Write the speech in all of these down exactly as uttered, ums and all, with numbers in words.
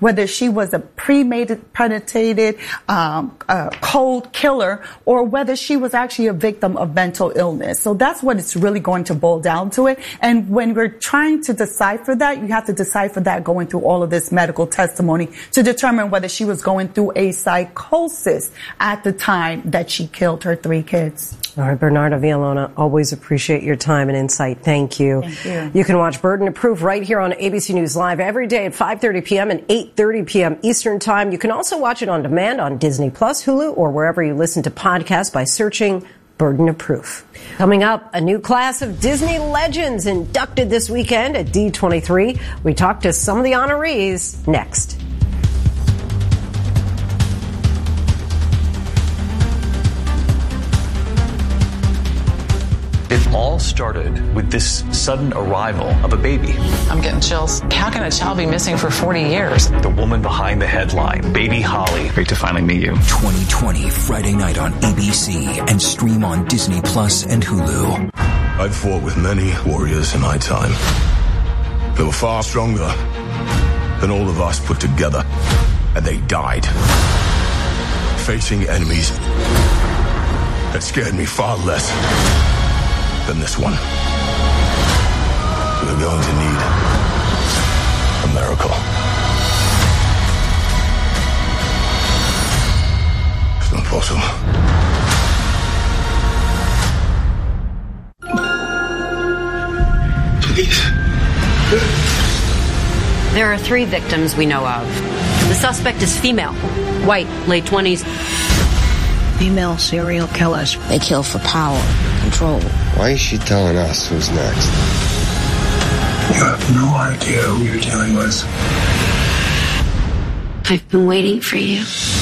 whether she was a premeditated, um, uh, cold killer, or whether she was actually a victim of mental illness. So that's what it's really going to boil down to it. And when we're trying to decipher that, you have to decipher that going through all of this medical testimony to determine whether she was going through a psychosis at the time that she killed her three kids. All right, Bernardo Villalona, always appreciate your time and insight. Thank you. Thank you. You can watch Burden of Proof right here on A B C News Live every day at five thirty p.m. and eight thirty p.m. Eastern Time. You can also watch it on demand on Disney Plus, Hulu, or wherever you listen to podcasts by searching Burden of Proof. Coming up, a new class of Disney legends inducted this weekend at D twenty-three. We talk to some of the honorees next. It all started with this sudden arrival of a baby. I'm getting chills. How can a child be missing for forty years? The woman behind the headline, Baby Holly. Great to finally meet you. twenty twenty, Friday night on A B C and stream on Disney Plus and Hulu. I've fought with many warriors in my time. They were far stronger than all of us put together, and they died facing enemies that scared me far less than this one. We're going to need a miracle. It's not possible. Please. There are three victims we know of. The suspect is female, white, late twenties. Female serial killers. They kill for power, control. Why is she telling us who's next? You have no idea who you're dealing with. I've been waiting for you.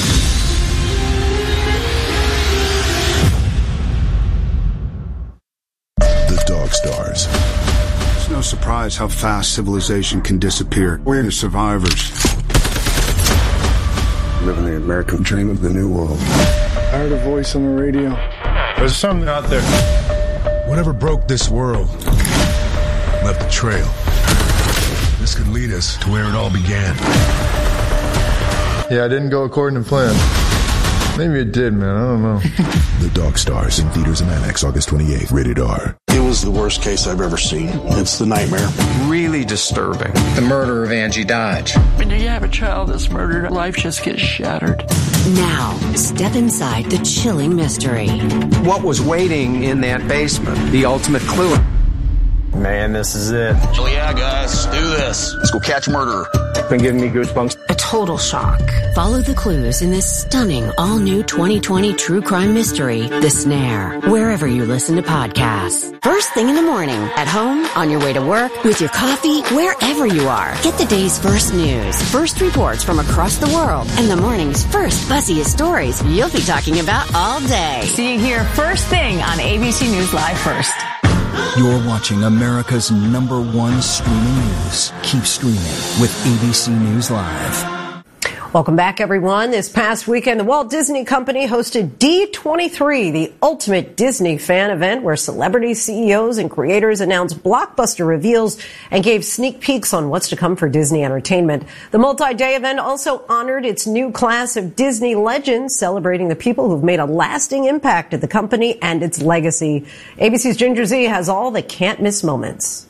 The Dog Stars. It's no surprise how fast civilization can disappear. We're the survivors. Living the American dream of the new world. I heard a voice on the radio. There's something out there. Whatever broke this world left a trail. This could lead us to where it all began. Yeah, I didn't go according to plan. Maybe it did, man. I don't know. The Dog Stars in theaters and IMAX August twenty-eighth. Rated R. It was the worst case I've ever seen. It's the nightmare. Really disturbing. The murder of Angie Dodge. When you have a child that's murdered, life just gets shattered. Now, step inside the chilling mystery. What was waiting in that basement? The ultimate clue. Man, this is it. So yeah, guys, let's do this. Let's go catch a murderer. Been giving me goosebumps. A total shock. Follow the clues in this stunning all-new twenty twenty true crime mystery, The Snare, wherever you listen to podcasts. First thing in the morning, at home, on your way to work, with your coffee, wherever you are. Get the day's first news, first reports from across the world, and the morning's first buzziest stories you'll be talking about all day. See you here first thing on A B C News Live First. You're watching America's number one streaming news. Keep streaming with A B C News Live. Welcome back, everyone. This past weekend, the Walt Disney Company hosted D twenty-three, the ultimate Disney fan event where celebrity C E Os and creators announced blockbuster reveals and gave sneak peeks on what's to come for Disney Entertainment. The multi-day event also honored its new class of Disney legends, celebrating the people who've made a lasting impact at the company and its legacy. A B C's Ginger Z has all the can't-miss moments.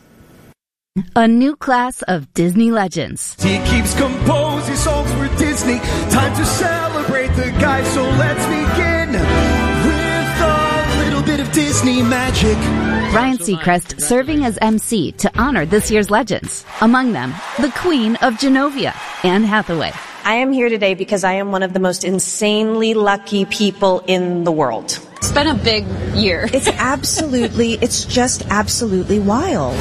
A new class of Disney legends. He keeps composing songs for Disney. Time to celebrate the guys, so let's begin with a little bit of Disney magic. Ryan Seacrest serving as M C to honor this year's legends. Among them, the Queen of Genovia, Anne Hathaway. I am here today because I am one of the most insanely lucky people in the world. It's been a big year. It's absolutely, it's just absolutely wild.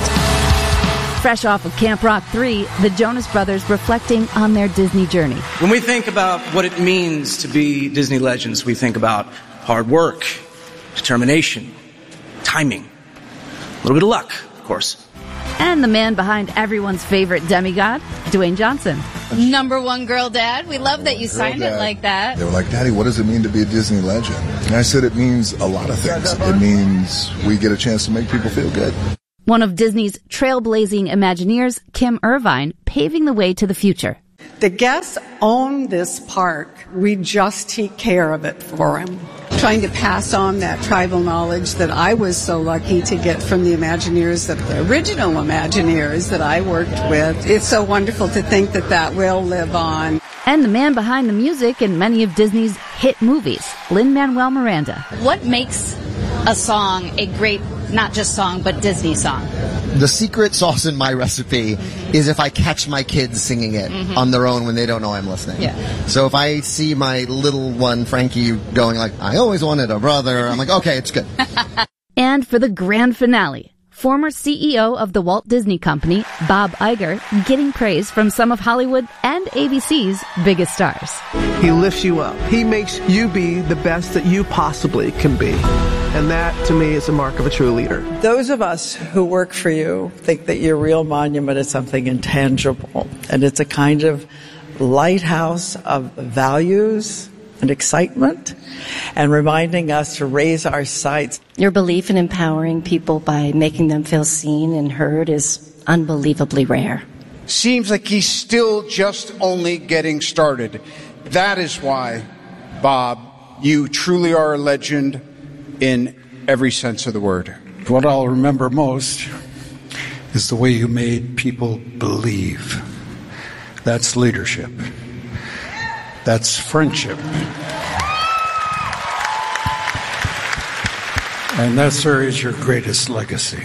Fresh off of Camp Rock three, the Jonas Brothers reflecting on their Disney journey. When we think about what it means to be Disney legends, we think about hard work, determination, timing, a little bit of luck, of course. And the man behind everyone's favorite demigod, Dwayne Johnson. Number one girl dad. We love that you girl signed dad. It like that. They were like, Daddy, what does it mean to be a Disney legend? And I said, it means a lot of things. It means we get a chance to make people feel good. One of Disney's trailblazing Imagineers, Kim Irvine, paving the way to the future. The guests own this park. We just take care of it for them. Trying to pass on that tribal knowledge that I was so lucky to get from the Imagineers, that the original Imagineers that I worked with. It's so wonderful to think that that will live on. And the man behind the music in many of Disney's hit movies, Lin-Manuel Miranda. What makes a song a great, not just song, but Disney song? The secret sauce in my recipe is if I catch my kids singing it mm-hmm. on their own when they don't know I'm listening. Yeah. So if I see my little one, Frankie, going like, I always wanted a brother, I'm like, okay, it's good. And for the grand finale, former C E O of the Walt Disney Company, Bob Iger, getting praise from some of Hollywood and A B C's biggest stars. He lifts you up. He makes you be the best that you possibly can be. And that, to me, is a mark of a true leader. Those of us who work for you think that your real monument is something intangible. And it's a kind of lighthouse of values and excitement, and reminding us to raise our sights. Your belief in empowering people by making them feel seen and heard is unbelievably rare. Seems like he's still just only getting started. That is why, Bob, you truly are a legend in every sense of the word. What I'll remember most is the way you made people believe. That's leadership. That's friendship. And that, sir, is your greatest legacy.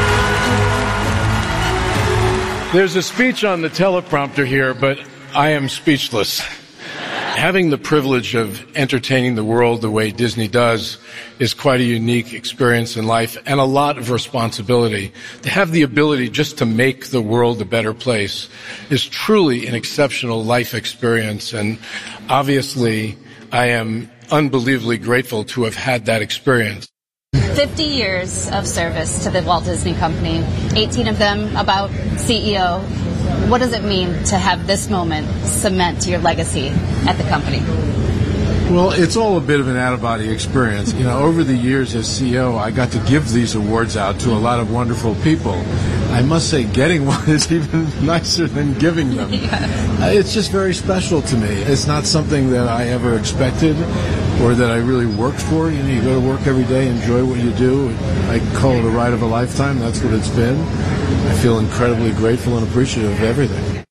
There's a speech on the teleprompter here, but I am speechless. Having the privilege of entertaining the world the way Disney does is quite a unique experience in life and a lot of responsibility. To have the ability just to make the world a better place is truly an exceptional life experience, and obviously I am unbelievably grateful to have had that experience. fifty years of service to the Walt Disney Company, eighteen of them about C E O. What does it mean to have this moment cement your legacy at the company? Well, it's all a bit of an out-of-body experience. You know, over the years as C E O, I got to give these awards out to a lot of wonderful people. I must say, getting one is even nicer than giving them. Yeah. Uh, it's just very special to me. It's not something that I ever expected or that I really worked for. You know, you go to work every day, enjoy what you do. I call it a ride of a lifetime. That's what it's been. I feel incredibly grateful and appreciative of everything.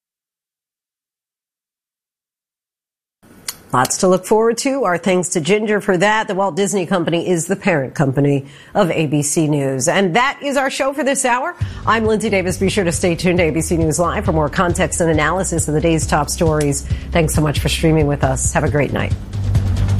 Lots to look forward to. Our thanks to Ginger for that. The Walt Disney Company is the parent company of A B C News. And that is our show for this hour. I'm Lindsay Davis. Be sure to stay tuned to A B C News Live for more context and analysis of the day's top stories. Thanks so much for streaming with us. Have a great night.